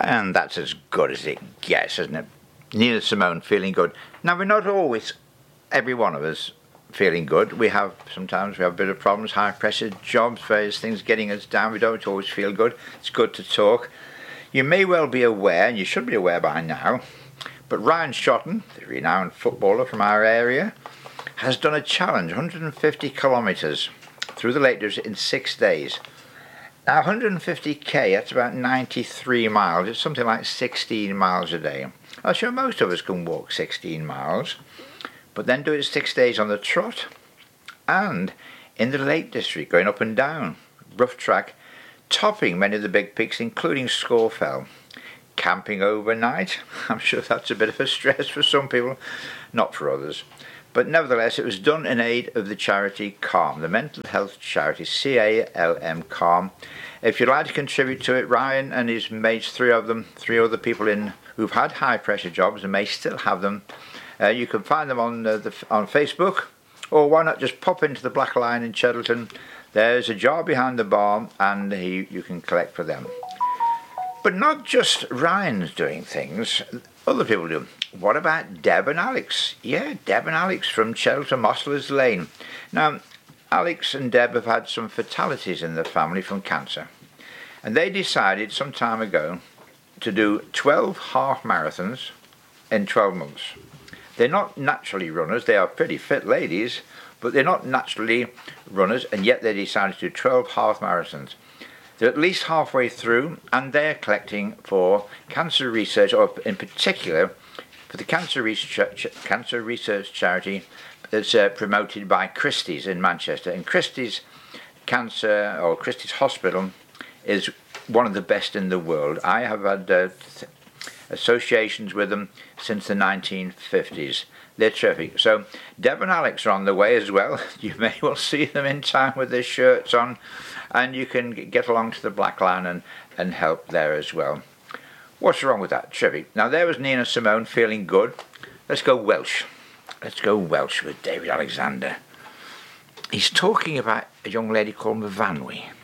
And that's as good as it gets, isn't it? Nina Simone feeling good. Now, we're not always, every one of us, feeling good. Sometimes we have a bit of problems, high pressure jobs, various things getting us down. We don't always feel good. It's good to talk. You may well be aware, and you should be aware by now, but Ryan Shotton, the renowned footballer from our area, has done a challenge, 150 kilometres through the Lake District in 6 days. Now 150k, that's about 93 miles. It's something like 16 miles a day. I'm sure most of us can walk 16 miles, but then do it 6 days on the trot and in the Lake District, going up and down, rough track, topping many of the big peaks, including Scawfell. Camping overnight, I'm sure that's a bit of a stress for some people, not for others. But nevertheless, it was done in aid of the charity CALM, the mental health charity, CALM, CALM. If you'd like to contribute to it, Ryan and his mates, three other people who've had high pressure jobs and may still have them, you can find them on Facebook, or why not just pop into the Black Lion in Cheddelton. There's a jar behind the bar, and you can collect for them. But not just Ryan's doing things, other people do. What about Deb and Alex? Yeah, Deb and Alex from Cheddelton Mosslers Lane. Now, Alex and Deb have had some fatalities in their family from cancer. And they decided some time ago to do 12 half marathons in 12 months. They're not naturally runners. They are pretty fit ladies, but they're not naturally runners, and yet they decided to do 12 half marathons. They're at least halfway through, and they're collecting for cancer research, or in particular for the cancer research charity that's promoted by Christie's in Manchester. And Christie's Hospital is one of the best in the world. I have had associations with them since the 1950s. They're terrific. So Deb and Alex are on the way as well. You may well see them in town with their shirts on, and you can get along to the Black Lion and help there as well. What's wrong with that? Terrific. Now there was Nina Simone feeling good. Let's go Welsh. Let's go Welsh with David Alexander. He's talking about a young lady called Myfanwy.